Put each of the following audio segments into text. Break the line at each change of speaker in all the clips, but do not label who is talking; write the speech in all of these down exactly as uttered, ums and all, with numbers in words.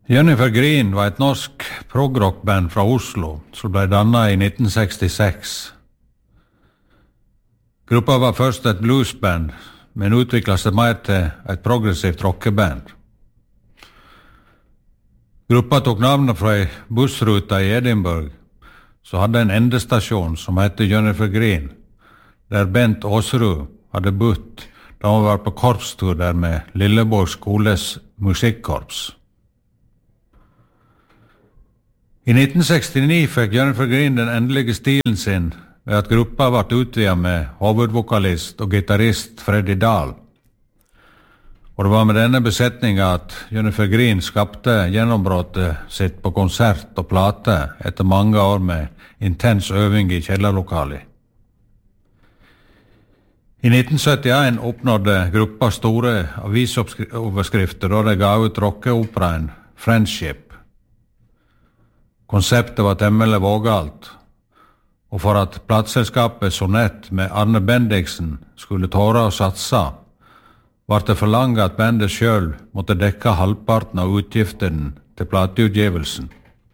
Jennifer Green var et norsk progrockband fra Oslo som ble dannet i nitten sekstiseks. Gruppa var først et bluesband, men utviklet seg mer til et progressivt rockeband. Gruppa tok navnet fra ei bussruta i Edinburgh, som hadde en endestasjon som heter Jennifer Green, der Bent Åsrud hadde bodd da han var på korpstur der med Lilleborg skoles musikkorps. I nitten sekstini fikk Jennifer Green den endelige stilen sin ved at gruppa ble utvidet med hovedvokalist og gitarist Freddy Dahl. Og det var med denne besetningen at Jennifer Green skapte gjennombruddet sitt på konsert og plate etter mange år med intens øving i kjellerlokalet. I nitten syttien oppnådde gruppa store avisoverskrifter da de ga ut rockeoperaen Friendship. Konseptet var temmelig vågalt, og for at plateselskapet Sonett med Arne Bendiksen skulle tåre å satse, var det forlanget at bandet selv måtte dekke halvparten av utgiften til plateutgivelsen.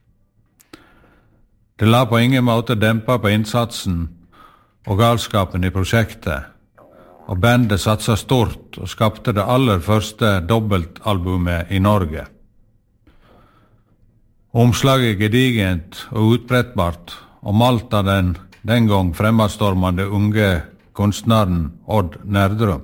Det la på ingen måte dempe på innsatsen og galskapen i prosjektet, og bandet satsa stort og skapte det aller første dobbeltalbumet i Norge. Omslaget gedigent og utbrettbart, og malt av den den gang fremadstormende unge kunstneren Odd Nerdrum.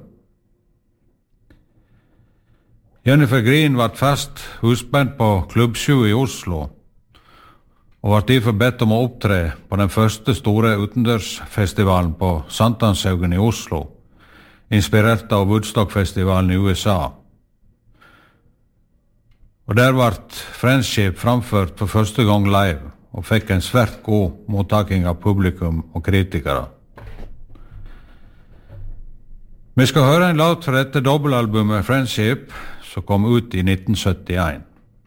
Jennifer Green var fast husband på Klubb sju i Oslo, og var derfor bedt om å opptre på den første store utendørsfestivalen på Sankthanshaugen i Oslo, inspirert av Woodstock-festivalen i U S A. Og der ble Friendship framført for første gang live, og fikk en svært god mottaking av publikum og kritikere. Vi skal høre en låt fra dette dobbelalbumet Friendship, som kom ut i nitten syttien.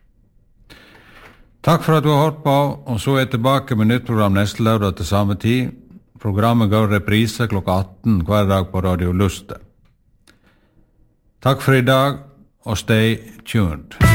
Takk for at du har hørt på, og så er jeg tilbake med nytt program neste lørdag til samme tid. Programmet går reprise klokka atten hver dag på Radio Luste. Takk for i dag, og stay tuned.